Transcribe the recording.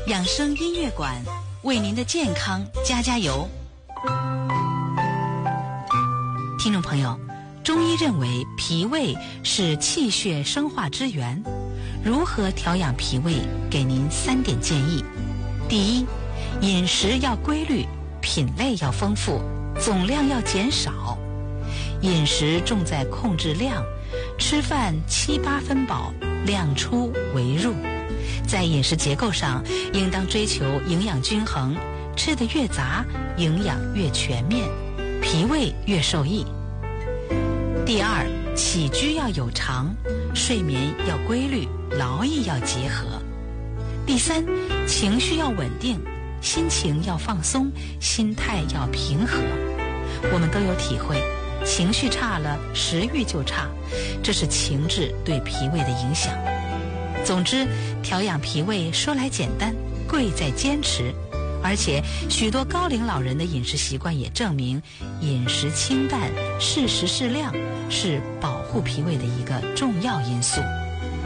养生音乐馆为您的健康加油。听众朋友，中医认为脾胃是气血生化之源，如何调养脾胃？给您3点建议。第一，饮食要规律，品类要丰富，总量要减少。饮食重在控制量，吃饭7、8分饱，量出为入。在饮食结构上，应当追求营养均衡，吃得越杂，营养越全面，脾胃越受益。第二，起居要有常，睡眠要规律，劳逸要结合。第三，情绪要稳定，心情要放松，心态要平和。我们都有体会，情绪差了，食欲就差，这是情志对脾胃的影响。总之，调养脾胃说来简单，贵在坚持。而且许多高龄老人的饮食习惯也证明，饮食清淡、适时适量是保护脾胃的一个重要因素。